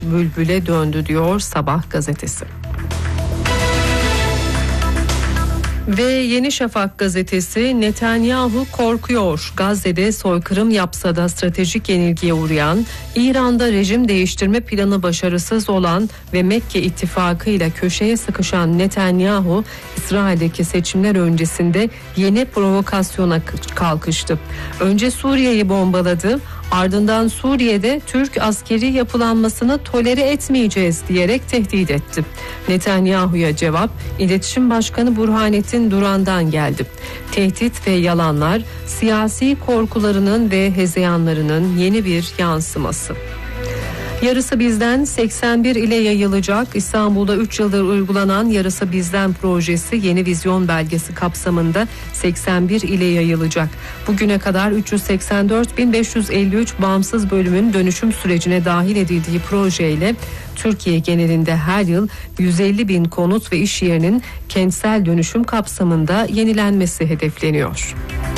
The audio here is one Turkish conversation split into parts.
bülbüle döndü diyor Sabah gazetesi. Ve Yeni Şafak gazetesi Netanyahu korkuyor. Gazze'de soykırım yapsa da stratejik yenilgiye uğrayan, İran'da rejim değiştirme planı başarısız olan ve Mekke ittifakıyla köşeye sıkışan Netanyahu, İsrail'deki seçimler öncesinde yeni provokasyona kalkıştı. Önce Suriye'yi bombaladı. Ardından Suriye'de Türk askeri yapılanmasını tolere etmeyeceğiz diyerek tehdit etti. Netanyahu'ya cevap İletişim Başkanı Burhanettin Duran'dan geldi. Tehdit ve yalanlar siyasi korkularının ve hezeyanlarının yeni bir yansıması. Yarısı Bizden 81 ile yayılacak. İstanbul'da 3 yıldır uygulanan Yarısı Bizden projesi yeni vizyon belgesi kapsamında 81 ile yayılacak. Bugüne kadar 384.553 bağımsız bölümün dönüşüm sürecine dahil edildiği projeyle Türkiye genelinde her yıl 150.000 konut ve iş yerinin kentsel dönüşüm kapsamında yenilenmesi hedefleniyor.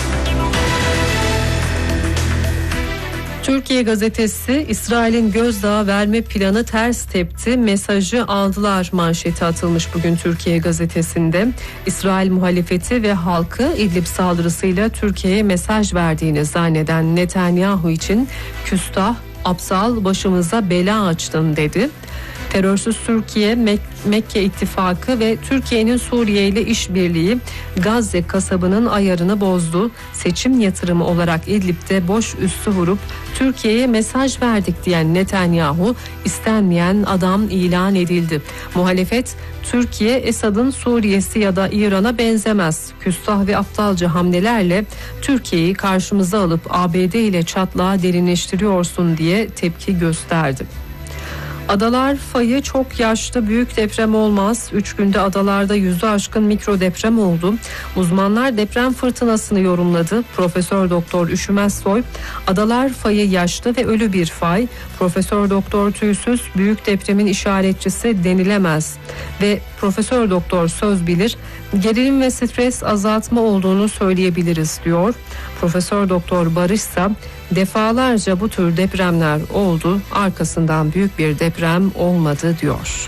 Türkiye gazetesi İsrail'in gözdağı verme planı ters tepti, mesajı aldılar manşeti atılmış bugün Türkiye gazetesinde. İsrail muhalefeti ve halkı İdlib saldırısıyla Türkiye'ye mesaj verdiğini zanneden Netanyahu için küstah, aptal, başımıza bela açtın dedi. Terörsüz Türkiye, Mekke ittifakı ve Türkiye'nin Suriye ile işbirliği Gazze kasabının ayarını bozdu. Seçim yatırımı olarak İdlib'de boş üssü vurup Türkiye'ye mesaj verdik diyen Netanyahu istenmeyen adam ilan edildi. Muhalefet Türkiye Esad'ın Suriye'si ya da İran'a benzemez. Küstah ve aptalca hamlelerle Türkiye'yi karşımıza alıp ABD ile çatlağı derinleştiriyorsun diye tepki gösterdi. Adalar fayı çok yaşlı, büyük deprem olmaz. 3 günde adalarda 100'ü aşkın mikro deprem oldu. Uzmanlar deprem fırtınasını yorumladı. Profesör Doktor Üşümez Soy, adalar fayı yaşlı ve ölü bir fay. Profesör Doktor Tüysüz, büyük depremin işaretçisi denilemez. Ve Profesör Doktor Sözbilir, gerilim ve stres azaltma olduğunu söyleyebiliriz diyor. Profesör Doktor Barış ise defalarca bu tür depremler oldu, arkasından büyük bir deprem olmadı diyor.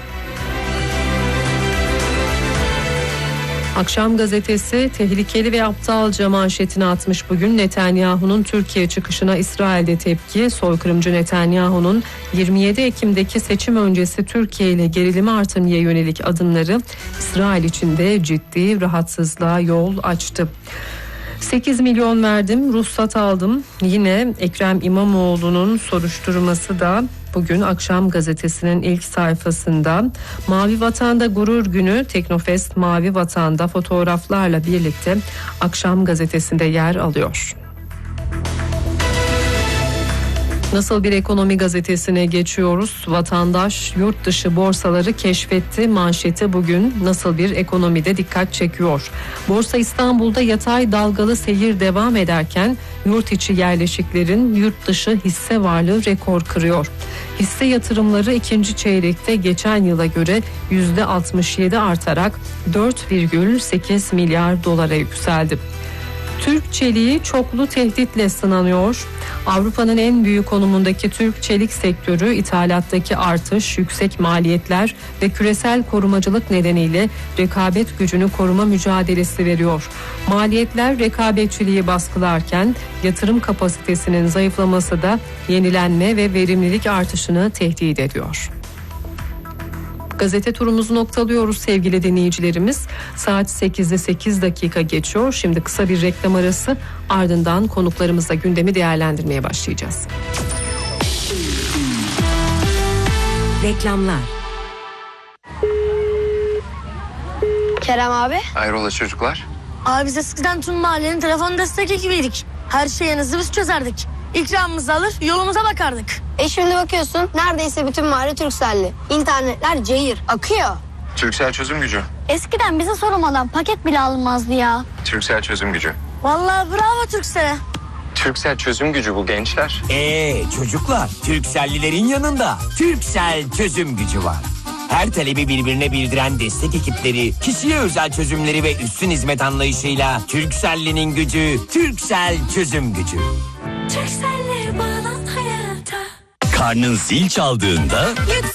Akşam gazetesi tehlikeli ve aptalca manşetini atmış bugün. Netanyahu'nun Türkiye çıkışına İsrail'de tepki. Soykırımcı Netanyahu'nun 27 Ekim'deki seçim öncesi Türkiye ile gerilimi artırmaya yönelik adımları İsrail için de ciddi rahatsızlığa yol açtı. 8 milyon verdim, ruhsat aldım. Yine Ekrem İmamoğlu'nun soruşturması da bugün Akşam gazetesinin ilk sayfasında. Mavi Vatan'da gurur günü, Teknofest Mavi Vatan'da fotoğraflarla birlikte Akşam gazetesinde yer alıyor. Nasıl bir ekonomi gazetesine geçiyoruz? Vatandaş yurt dışı borsaları keşfetti manşeti bugün nasıl bir ekonomide dikkat çekiyor. Borsa İstanbul'da yatay dalgalı seyir devam ederken yurt içi yerleşiklerin yurt dışı hisse varlığı rekor kırıyor. Hisse yatırımları ikinci çeyrekte geçen yıla göre %67 artarak 4,8 milyar dolara yükseldi. Türk çeliği çoklu tehditle sınanıyor. Avrupa'nın en büyük konumundaki Türk çelik sektörü ithalattaki artış, yüksek maliyetler ve küresel korumacılık nedeniyle rekabet gücünü koruma mücadelesi veriyor. Maliyetler rekabetçiliği baskılarken yatırım kapasitesinin zayıflaması da yenilenme ve verimlilik artışını tehdit ediyor. Gazete turumuzu noktalıyoruz sevgili dinleyicilerimiz. Saat 8'de 8 dakika geçiyor. Şimdi kısa bir reklam arası, ardından konuklarımızla gündemi değerlendirmeye başlayacağız. Reklamlar. Kerem abi. Hayrola çocuklar? Abi biz eskiden tüm mahallenin telefon destek ekibiydik. Her şeyinizi biz çözerdik. İkramımızı alır yolumuza bakardık. Şimdi bakıyorsun neredeyse bütün mahalle Turkcell'li. İnternetler cayır akıyor. Turkcell çözüm gücü. Eskiden bize sormadan paket bile alınmazdı ya. Turkcell çözüm gücü. Vallahi bravo Turkcell'e. Turkcell çözüm gücü bu gençler. Çocuklar, Turkcell'lilerin yanında Turkcell çözüm gücü var. Her talebi birbirine bildiren destek ekipleri, kişiye özel çözümleri ve üstün hizmet anlayışıyla Turkcell'linin gücü, Turkcell çözüm gücü. Turkcell'le bağlan hayata. karnın zil çaldığında